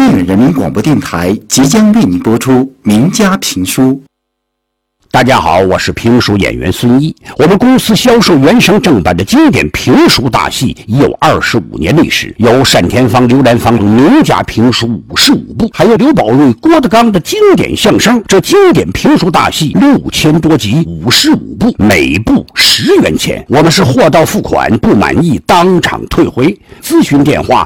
靖远人民广播电台即将为你播出名家评书。 大家好，我是评书演员孙一。我们公司销售原声正版的经典评书大戏已有25年历史，有单田芳、刘兰芳名家评书55部，还有刘宝瑞、郭德纲的经典相声。这经典评书大戏6000多集，55部，每部10元钱。我们是货到付款，不满意当场退回。咨询电话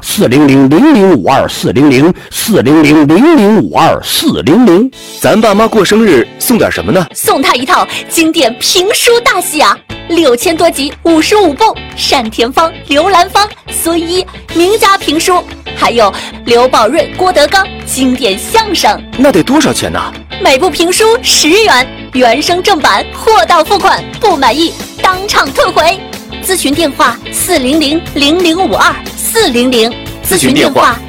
400-0052-400，400-0052-400。 咱爸妈过生日送点什么呢？ 送他一套经典评书大戏啊，6000多集，55部，单田芳、刘兰芳、孙一名家评书，还有刘宝瑞、郭德纲经典相声。 那得多少钱呢？ 每部评书10元，原声正版，货到付款，不满意当场退回。咨询电话400-0052-400，咨询电话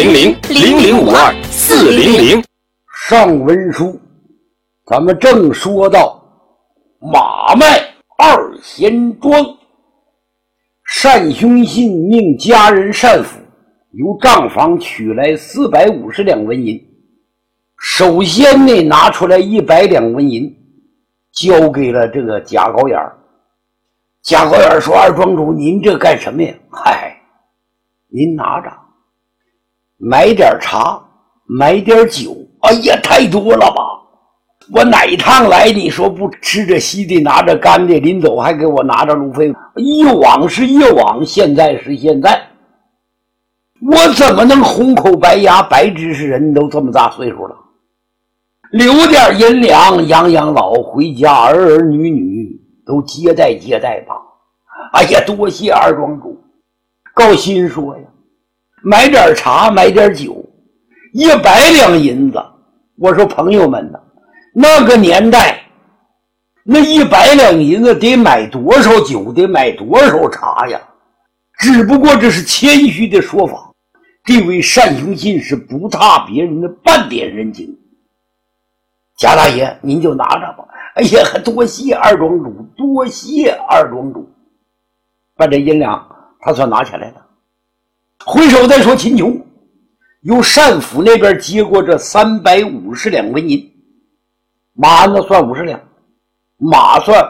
400-0052-400。 上文书咱们正说到马迈二贤庄，单雄信命家人单府由账房取来450两纹银，首先呢拿出来100两纹银交给了这个贾高眼。贾高眼说：“二庄主，您这干什么呀？”“嗨，您拿着，买点茶，买点酒。”“哎呀，太多了吧！我哪趟来你说不吃着稀的拿着干的，临走还给我拿着路费。一往是一往，现在是现在，我怎么能红口白牙？白知识人都这么大岁数了，留点银两养养老，回家儿儿女女都接待接待吧。”“哎呀，多谢二庄主。”高鑫说呀，买点茶，买点酒，100两银子。我说朋友们呢，那个年代那100两银子得买多少酒，得买多少茶呀？只不过这是谦虚的说法，这位单雄信是不差别人的半点人情。贾大爷您就拿着吧。哎呀，多谢二庄主，多谢二庄主。把这银两他算拿起来了，回首再说秦琼由单府那边接过这350两纹银，马呢算50两，马算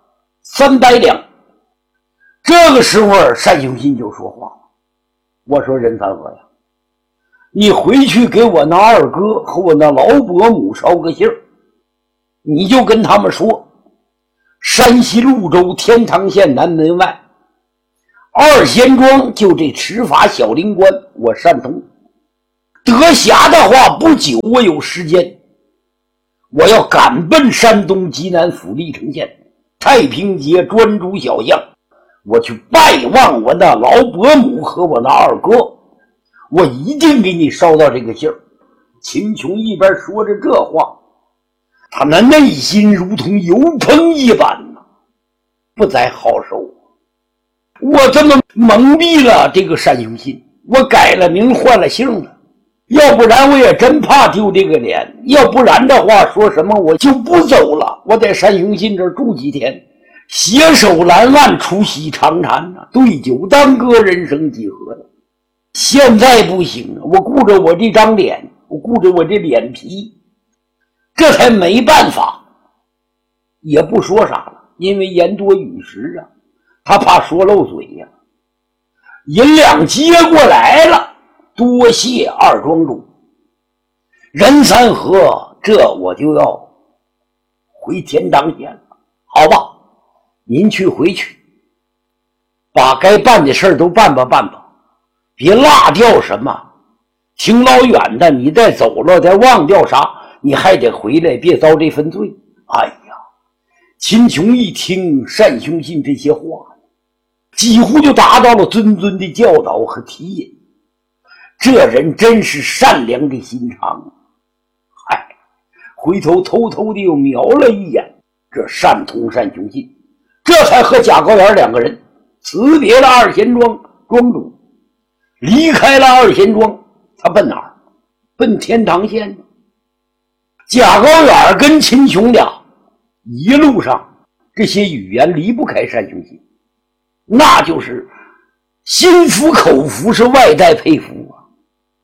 300两。这个时候单雄信就说话了：“我说任三河呀，你回去给我那二哥和我那老伯母捎个信儿，你就跟他们说，山西潞州天堂县南门外二贤庄就这持法小灵关，我单通得暇的话，不久我有时间，我要赶奔山东济南府历城县太平街专诸小巷，我去拜望我那老伯母和我那二哥，我一定给你捎到这个信儿。”秦琼一边说着这话，他那内心如同油烹一般呢，不再好受。我这么蒙蔽了这个单雄信，我改了名换了姓了，要不然我也真怕丢这个脸，要不然的话说什么我就不走了，我在单雄信这儿住几天，携手蓝岸，出席长谈呢，对酒当歌，人生几何呢？现在不行，我顾着我这张脸，我顾着我这脸皮，这才没办法，也不说啥了，因为言多语实啊，他怕说漏嘴呀。银两接过来了，多谢二庄主。任三河，这我就要回天堂县了，好吧？您回去，把该办的事儿都办吧，别落掉什么。挺老远的，你再走了，再忘掉啥，你还得回来，别遭这份罪。哎呀，秦琼一听单雄信这些话，几乎就达到了谆谆的教导和提引。这人真是善良的心肠。回头偷偷的又瞄了一眼这单通单雄信，这才和贾高原两个人辞别了二贤庄庄主，离开了二贤庄。他奔哪儿？奔天堂县。贾高远跟秦琼俩一路上这些语言离不开单雄信，那就是心服口服，是外带佩服啊。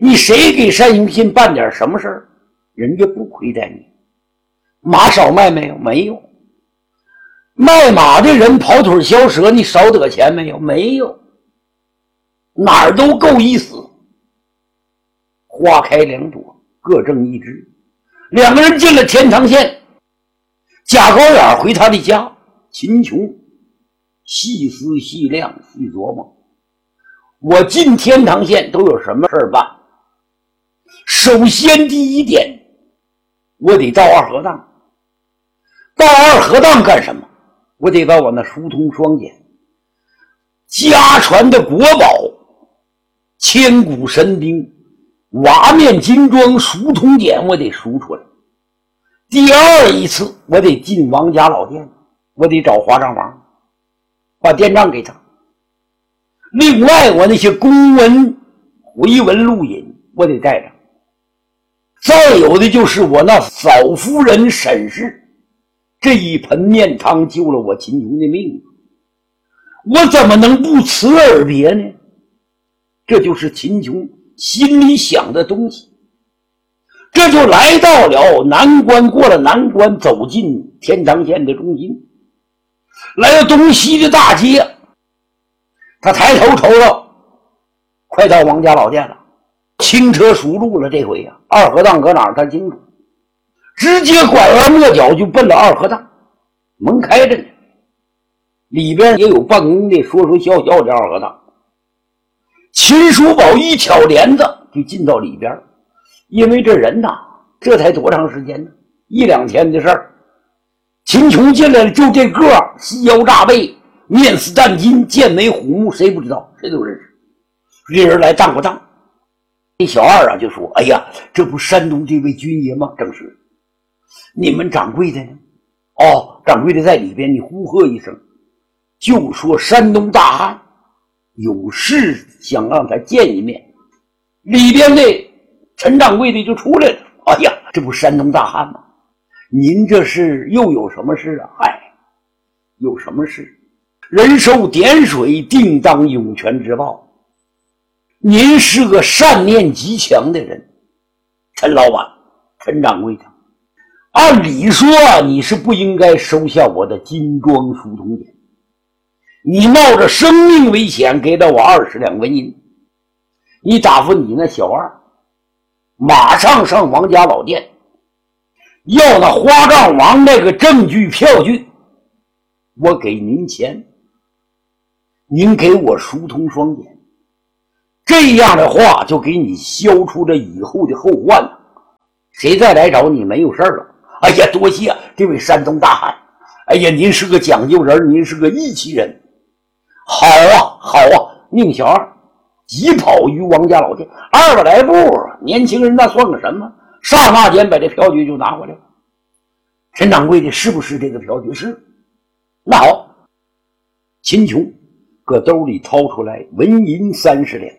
你谁给单雄信办点什么事儿，人家不亏待你。马少卖没有？没有。卖马的人跑腿消折，你少得钱没有？没有。哪儿都够意思。花开两朵，各挣一枝。两个人进了天堂县，贾高远回他的家，秦琼细思细量细琢磨，我进天堂县都有什么事儿办？首先第一点，我得到二河当。到二河当干什么？我得把我那疏通双锏家传的国宝千古神兵瓦面金装疏通锏我得赎出来。第二一次我得进王家老店，我得找华丈王把店账给他。另外我那些公文回文录引我得带着。再有的就是我那嫂夫人沈氏，这一盆面汤救了我秦琼的命，我怎么能不辞而别呢？这就是秦琼心里想的东西。这就来到了南关，过了南关，走进天堂县的中心，来到东西的大街。他抬头瞅瞅，快到王家老店了，轻车熟路了。这回二河当搁哪儿他清楚，直接拐弯抹角就奔了二河当。门开着呢，里边也有办公的，说说笑笑的二河当。秦叔宝一挑帘子就进到里边，因为这人这才多长时间呢？一两天的事儿。秦琼进来了，就这个细腰炸背，面似淡金，剑眉虎目，谁不知道？谁都认识。这人来当不当？这小二就说：“哎呀，这不山东这位军爷吗？正是。你们掌柜的呢？哦，掌柜的在里边，你呼喝一声，就说山东大汉有事想让他见一面。”里边的陈掌柜的就出来了：“哎呀，这不山东大汉吗？您这是又有什么事啊？”“嗨，有什么事？人受点水，定当涌泉之报。您是个善念极强的人，陈老板，陈掌柜的，按理说你是不应该收下我的金装疏通锏，你冒着生命危险给了我20两纹银，你答复你那小二，马上上王家老店，要那花杠王那个证据票据，我给您钱，您给我疏通双锏，这样的话就给你消除了以后的后患了。谁再来找你没有事了。哎呀，多谢这位山东大汉，哎呀，您是个讲究人，您是个义气人。好啊好啊，宁小二急跑于王家老店，200来步，年轻人那算个什么？刹那间把这票据就拿回来了。陈掌柜的，是不是这个票据？是。那好，秦琼搁兜里掏出来纹银30两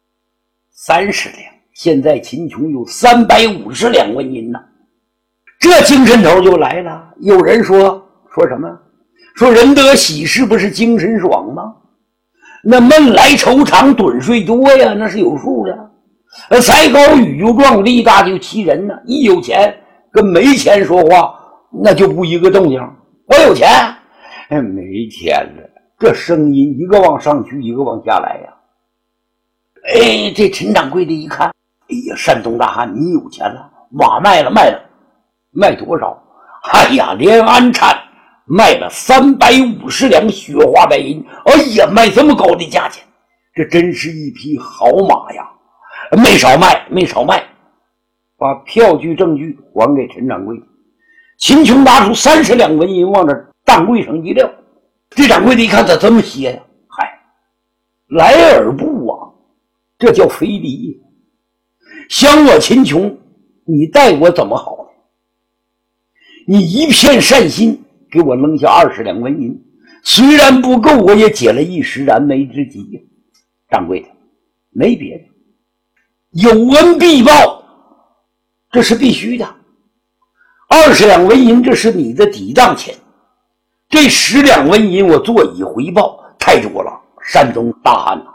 ，30两，现在秦琼有350两纹银呢。这精神头就来了。有人说什么？说人得喜事不是精神爽吗？那闷来愁长，盹睡多呀，那是有数的。才高宇就壮，力大就欺人呢。一有钱跟没钱说话，那就不一个动静。我有钱，没钱了，这声音一个往上去，一个往下来呀。这陈掌柜的一看，哎呀，山东大汉，你有钱了，马卖了，卖多少？哎呀，连安产卖了350两雪花白银。哎呀，卖这么高的价钱，这真是一匹好马呀！没少卖，把票据证据还给陈掌柜。秦琼拿出30两纹银往这当柜上一撂，这掌柜的一看咋这么些呀？嗨，来而不往，这叫非礼。想我秦琼，你待我怎么好？你一片善心，给我扔下20两纹银，虽然不够，我也解了一时燃眉之急呀。掌柜的，没别的，有恩必报，这是必须的。20两纹银，这是你的抵当钱，这10两纹银我做以回报。太多了，山东大汉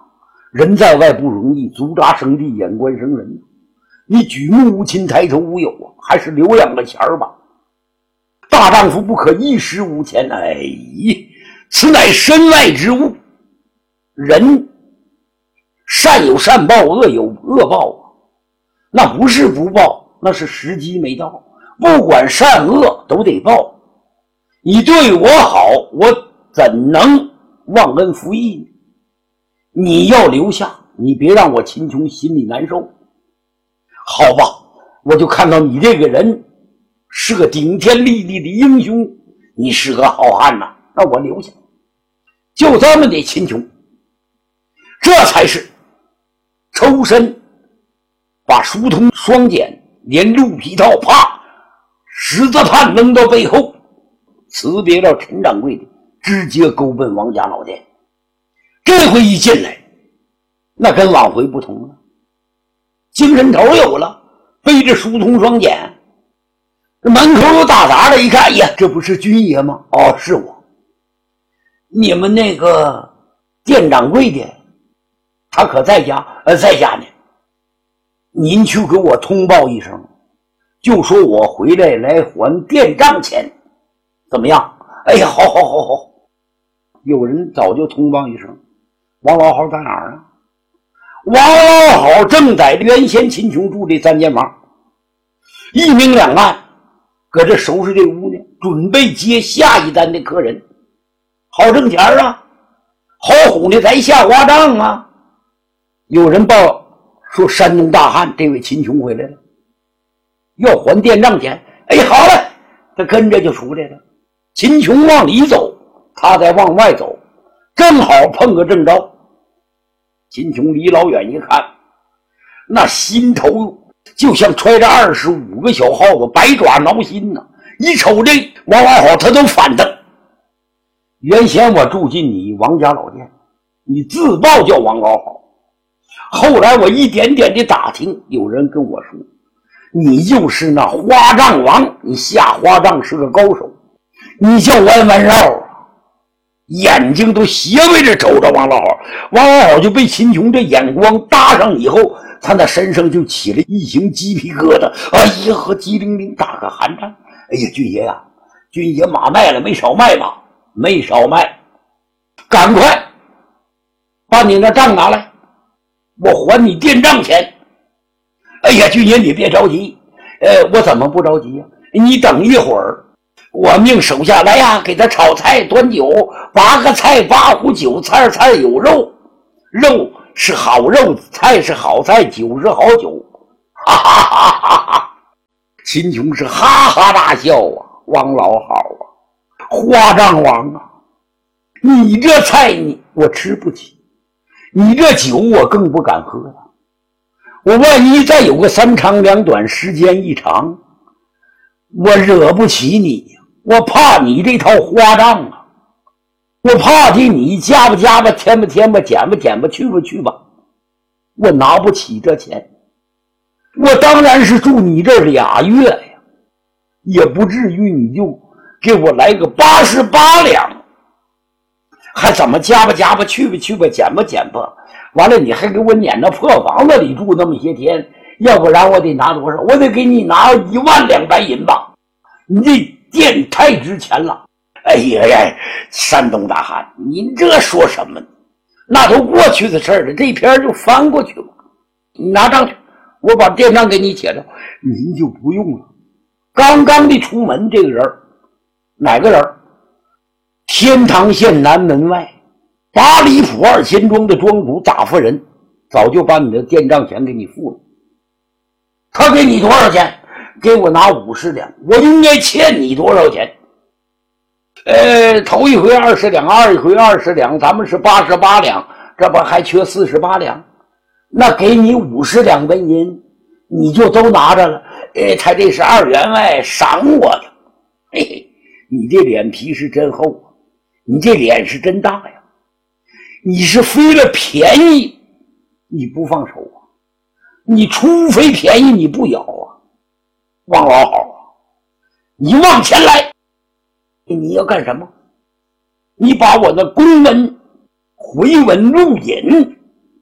人在外不容易，足扎生地，眼观生人。你举目无亲，抬头无有啊，还是留两个钱儿吧。大丈夫不可一时无钱，哎，此乃身外之物。人善有善报，恶有恶报啊，那不是不报，那是时机没到。不管善恶都得报。你对我好，我怎能忘恩负义呢？你要留下，你别让我秦琼心里难受。好吧，我就看到你这个人是个顶天立地的英雄，你是个好汉呐，那我留下。就这么的，秦琼这才是抽身把书童双锏连鹿皮套啪十字判扔到背后，辞别了陈掌柜的，直接勾奔王家老店。这回一进来，那跟往回不同了，精神头有了，背着书童双锏，门口有打杂的，一看，哎呀，这不是军爷吗？哦，是我。你们那个店掌柜的他可在家？在家呢。您去给我通报一声，就说我回来还店账钱，怎么样？哎呀，好。有人早就通报一声，王老好在哪儿啊？王老好正在原先秦琼住的3间房，一明两暗搁这收拾这屋呢，准备接下一单的客人，好挣钱啊，好哄的咱下花账啊。有人报说山东大汉这位秦琼回来了，要还店账钱。哎，好了，他跟着就出来了。秦琼往里走，他再往外走，正好碰个正着。秦琼离老远一看，那心头就像揣着25个小耗子，百爪挠心呐。一瞅这王老好，他都反瞪。原先我住进你王家老店，你自报叫王老好，后来我一点点的打听，有人跟我说你就是那花账王，你下花账是个高手，你叫弯弯绕啊。眼睛都斜背着瞅着王老好，王老好就被秦琼这眼光搭上以后，他那身上就起了一行鸡皮疙瘩，哎呀和鸡灵灵打个寒颤。哎呀，军爷呀，军爷马卖了没少卖吧？没少卖，赶快把你那账拿来，我还你店账钱。哎呀，军爷你别着急，我怎么不着急呀？你等一会儿，我命手下来呀，给他炒菜端酒，8个菜8壶酒，菜有肉，肉是好肉，菜是好菜，酒是好酒。哈哈哈哈哈！秦琼是哈哈大笑啊，王老好啊，花账王啊，你这菜我吃不起，你这酒我更不敢喝了。我万一再有个3长2短，时间一长，我惹不起你，我怕你这套花账啊，我怕的你加吧加吧，添吧添吧，减吧减吧，去吧去吧，我拿不起这钱。我当然是住你这2月呀，也不至于你就给我来个88两，还怎么加吧加吧，去吧去吧，减吧减吧，完了你还给我撵到破房子里住那么些天，要不然我得拿多少？我得给你拿1万两白银吧，你这店太值钱了。哎呀呀，山东大汉，您这说什么呢？那都过去的事了，这篇就翻过去了。你拿账去，我把店账给你写了，您就不用了。刚刚的出门，这个人哪个人？天堂县南门外8里铺2千庄的庄主杂夫人，早就把你的店账钱给你付了。他给你多少钱？给我拿50两，我应该欠你多少钱？头一回20两，二一回20两，咱们是88两，这不还缺48两？那给你50两纹银，你就都拿着了。他这是2员外赏我的。嘿嘿，你这脸皮是真厚啊，你这脸是真大呀！你是非了便宜你不放手啊，你除非便宜你不咬啊。王老好啊，你往前来，你要干什么？你把我的公文回文录引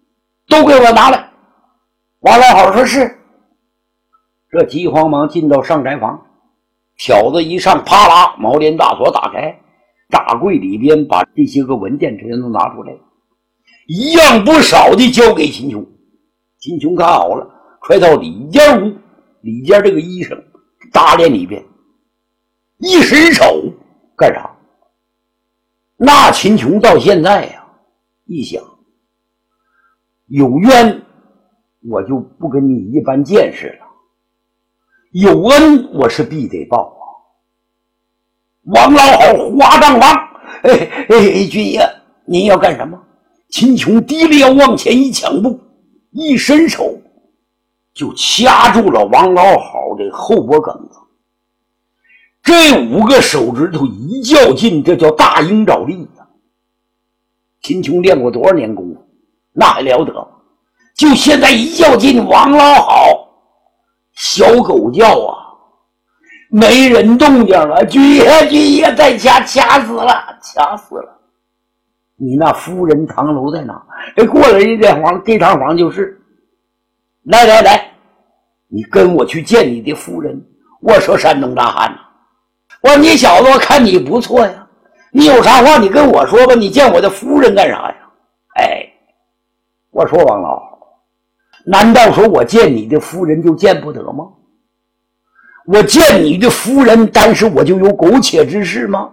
都给我拿来。王老好说是。这急慌忙进到上宅房，挑子一上，啪啦，毛帘大锁打开，大柜里边把这些个文件全都拿出来，一样不少的交给秦琼。秦琼看好了，快到里间屋，里间这个医生搭帘里边，一伸手干啥？那秦琼到现在呀，一想，有冤我就不跟你一般见识了，有恩我是必得报啊！王老好，花账王，军爷，您要干什么？秦琼低着腰往前一抢步，一伸手就掐住了王老好的后脖梗子。这5个手指头一较劲，这叫大鹰爪力呀！秦琼练过多少年功夫，那还了得？就现在一较劲，王老好小狗叫啊，没人动静了。军爷再掐死了，掐死了！你那夫人堂楼在哪？过来这堂房就是。来，你跟我去见你的夫人。我说山东大汉，我说你小子，我看你不错呀，你有啥话你跟我说吧，你见我的夫人干啥呀？我说王老好，难道说我见你的夫人就见不得吗？我见你的夫人，但是我就有苟且之事吗？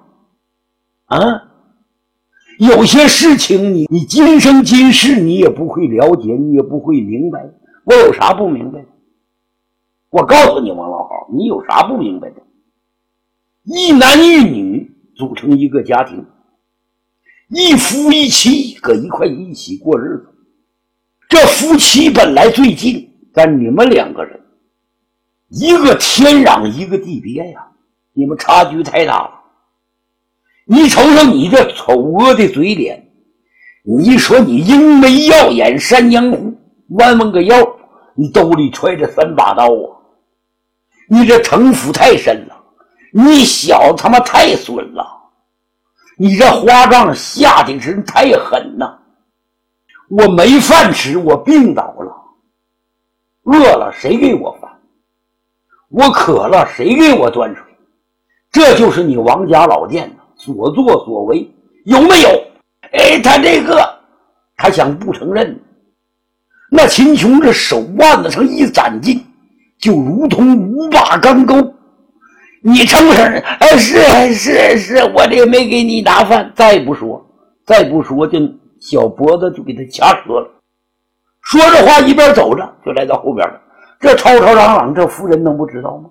有些事情你今生今世你也不会了解，你也不会明白。我有啥不明白的？我告诉你王老好，你有啥不明白的？一男一女组成一个家庭，一夫一妻搁一块一起过日子。这夫妻本来最近，但你们2个人一个天壤一个地别呀，你们差距太大了。你瞅瞅你这丑恶的嘴脸，你说你鹰眉耀眼山羊胡，弯个腰，你兜里揣着3把刀啊！你这城府太深了，你小他妈太损了，你这花账下的是太狠了。我没饭吃，我病倒了，饿了谁给我饭？我渴了谁给我端水？这就是你王家老店所作所为，有没有？他这个他想不承认。那秦琼这手腕子上一攒劲，就如同5把钢钩。你承不承认？是，我这没给你拿饭。再不说这小脖子就给他掐折了。说着话一边走着就来到后边了。这吵吵嚷嚷，这夫人能不知道吗？